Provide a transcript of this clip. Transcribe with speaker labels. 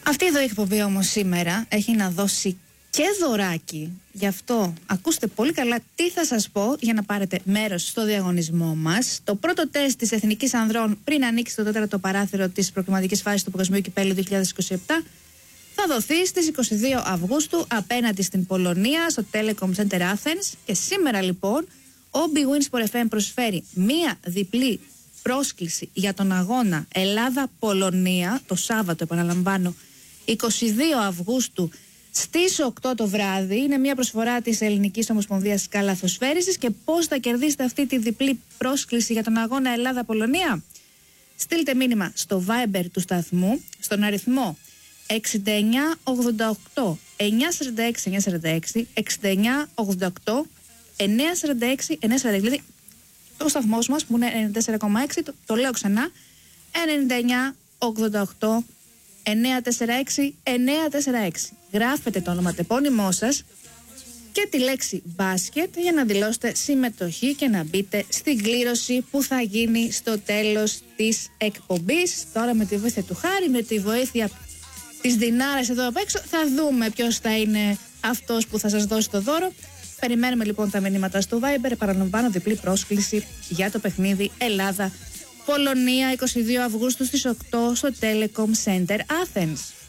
Speaker 1: Αυτή εδώ η εκπομπή όμως σήμερα έχει να δώσει και δωράκι. Γι' αυτό ακούστε πολύ καλά τι θα σας πω για να πάρετε μέρος στο διαγωνισμό μας. Το πρώτο τεστ της Εθνικής Ανδρών πριν ανοίξει το τέταρτο παράθυρο της προκριματικής φάσης του Παγκοσμίου Κυπέλλου 2027 θα δοθεί στις 22 Αυγούστου απέναντι στην Πολωνία στο Telecom Center Athens. Και σήμερα λοιπόν ο Big Win Sport FM προσφέρει μία διπλή πρόσκληση για τον αγώνα Ελλάδα-Πολωνία το Σάββατο, επαναλαμβάνω, 22 Αυγούστου στις 8 το βράδυ. Είναι μια προσφορά της Ελληνικής Ομοσπονδίας Καλαθοσφαίρισης. Και πώς θα κερδίσετε αυτή τη διπλή πρόσκληση για τον αγώνα Ελλάδα-Πολωνία? Στείλτε μήνυμα στο Viber του σταθμού στον αριθμό 6988 946 946 6988 946 946. Δηλαδή ο σταθμός μας που είναι 94,6, το λέω ξανά, 9988 946 946. Γράφετε το ονοματεπώνυμό σας και τη λέξη μπάσκετ για να δηλώσετε συμμετοχή και να μπείτε στην κλήρωση που θα γίνει στο τέλος της εκπομπής. Τώρα με τη βοήθεια του Χάρη, με τη βοήθεια της Δινάρας εδώ απ' έξω, θα δούμε ποιος θα είναι αυτός που θα σας δώσει το δώρο. Περιμένουμε λοιπόν τα μηνύματα στο Viber. Παραλαμβάνω, διπλή πρόσκληση για το παιχνίδι Ελλάδα-Πολωνία 22 Αυγούστου στις 8 στο Telecom Center Athens.